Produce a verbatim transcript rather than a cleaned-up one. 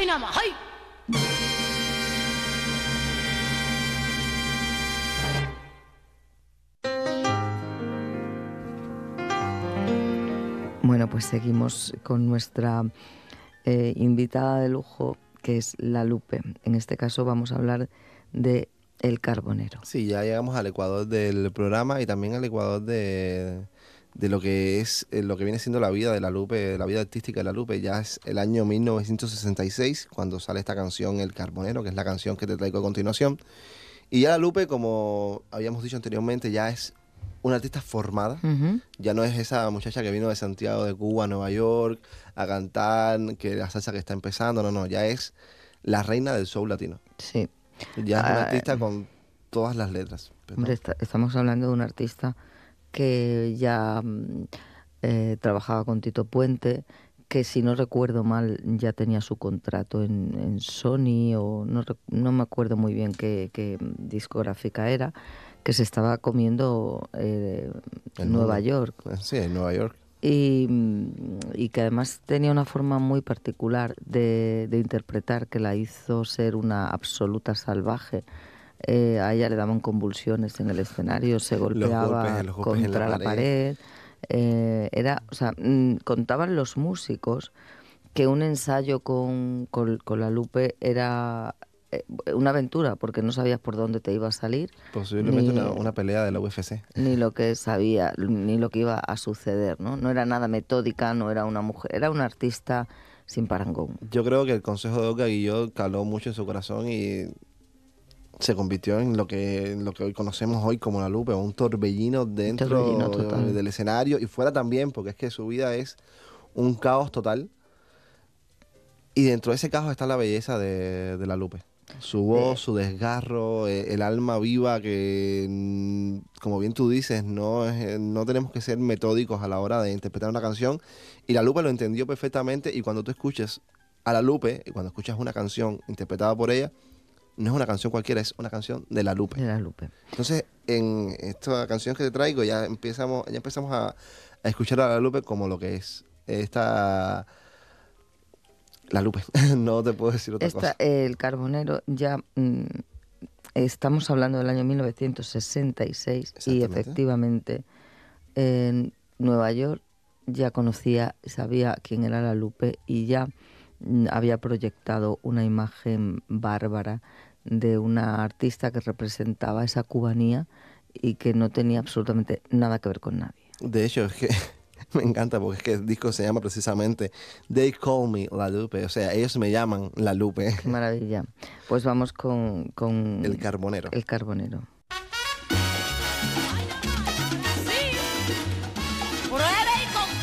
Ay, nada más, ay. Bueno, pues seguimos con nuestra eh, invitada de lujo, que es La Lupe. En este caso vamos a hablar de El Carbonero. Sí, ya llegamos al ecuador del programa y también al ecuador de, de lo que es eh, lo que viene siendo la vida de La Lupe, la vida artística de La Lupe. Ya es el año mil novecientos sesenta y seis cuando sale esta canción El Carbonero, que es la canción que te traigo a continuación. Y ya La Lupe, como habíamos dicho anteriormente, ya es una artista formada. Uh-huh. Ya no es esa muchacha que vino de Santiago de Cuba a Nueva York a cantar, que la salsa que está empezando. No, no, ya es la reina del soul latino. Sí. Ya es una Ah, artista con todas las letras. Pero hombre, no. está, estamos hablando de un artista que ya mm, eh, trabajaba con Tito Puente, que si no recuerdo mal ya tenía su contrato en, en Sony, o no, rec- no me acuerdo muy bien qué, qué discográfica era, que se estaba comiendo eh, El Nueva mundo. York. Sí, en Nueva York. Y, mm, y que además tenía una forma muy particular de, de interpretar, que la hizo ser una absoluta salvaje. Eh, a ella le daban convulsiones en el escenario, se Los golpeaba golpes, los golpes en contra la la pared. pared. Eh, era, o sea, mm, contaban los músicos que un ensayo con, con, con La Lupe era eh, una aventura, porque no sabías por dónde te iba a salir, Posiblemente ni, una, una pelea de la U F C. ni lo que sabía, ni lo que iba a suceder, ¿no? No era nada metódica, no era una mujer, era una artista sin parangón. Yo creo que el consejo de Olga Guillot caló mucho en su corazón y se convirtió en lo que, en lo que hoy conocemos hoy como La Lupe, un torbellino dentro torbellino total. del escenario y fuera también, porque es que su vida es un caos total. Y dentro de ese caos está la belleza de, de La Lupe. Su voz, su desgarro, eh, el alma viva que, mm, como bien tú dices, no, es, eh, no tenemos que ser metódicos a la hora de interpretar una canción. Y La Lupe lo entendió perfectamente y cuando tú escuches a La Lupe, y cuando escuchas una canción interpretada por ella, no es una canción cualquiera, es una canción de La Lupe. De La Lupe. Entonces, en esta canción que te traigo ya empezamos, ya empezamos a, a escuchar a La Lupe como lo que es. Esta... La Lupe, no te puedo decir otra Esta, cosa. El Carbonero, ya mm, estamos hablando del año mil novecientos sesenta y seis y Exactamente. efectivamente en Nueva York ya conocía, sabía quién era La Lupe y ya mm, había proyectado una imagen bárbara de una artista que representaba esa cubanía y que no tenía absolutamente nada que ver con nadie. De hecho, es que me encanta porque es que el disco se llama precisamente They Call Me La Lupe, o sea, ellos me llaman La Lupe. Qué maravilla. Pues vamos con, con El Carbonero. El Carbonero.